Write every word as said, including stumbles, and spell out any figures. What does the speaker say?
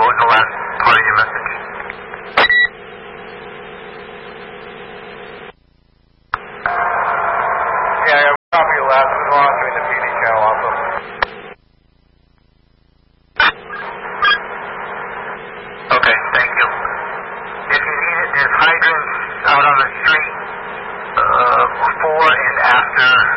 what was the last part of your message? Yeah, I copy your last one. We're answering the P D channel also. Okay, thank you. If you need it, there's hydrants out on the street uh, before and after